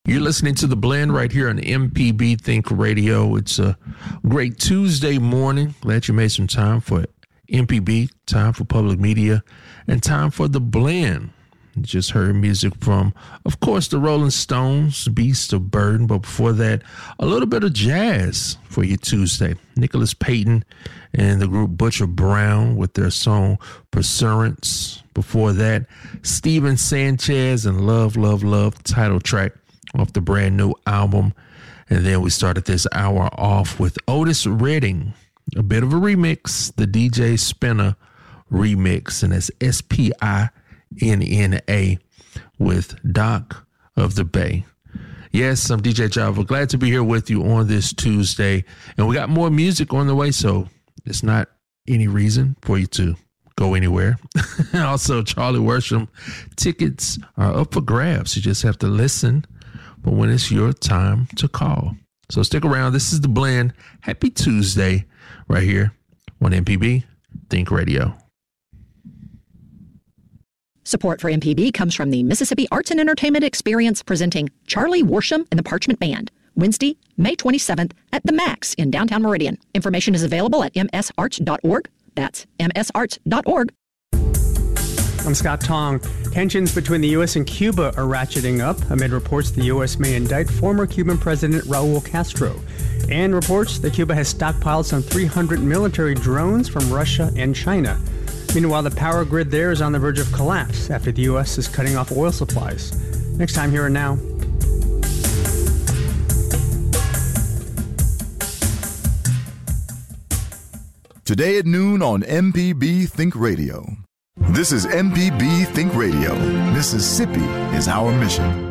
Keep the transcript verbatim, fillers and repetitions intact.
You're listening to The Blend right here on M P B Think Radio. It's a great Tuesday morning. Glad you made some time for M P B, time for public media, and time for The Blend. You just heard music from, of course, the Rolling Stones, Beast of Burden. But before that, a little bit of jazz for you Tuesday. Nicholas Payton and the group Butcher Brown with their song Pursuance. Before that, Steven Sanchez and Love, Love, Love, title track off the brand new album. And then we started this hour off with Otis Redding, a bit of a remix, the D J Spinner remix, and it's S P I N N A with Doc of the Bay. Yes, I'm D J Java. Glad to be here with you on this Tuesday. And we got more music on the way, so it's not any reason for you to go anywhere. Also, Charlie Worsham tickets are up for grabs. You just have to listen but when it's your time to call. So stick around. This is The Blend. Happy Tuesday right here on M P B Think Radio. Support for M P B comes from the Mississippi Arts and Entertainment Experience presenting Charlie Worsham and the Parchment Band, Wednesday, May twenty-seventh at the Max in downtown Meridian. Information is available at m s arts dot org. That's m s arts dot org. I'm Scott Tong. Tensions between the U S and Cuba are ratcheting up amid reports the U S may indict former Cuban President Raul Castro, and reports that Cuba has stockpiled some three hundred military drones from Russia and China. Meanwhile, the power grid there is on the verge of collapse after the U S is cutting off oil supplies. Next time, Here and Now. Today at noon on M P B Think Radio. This is M P B Think Radio. Mississippi is our mission.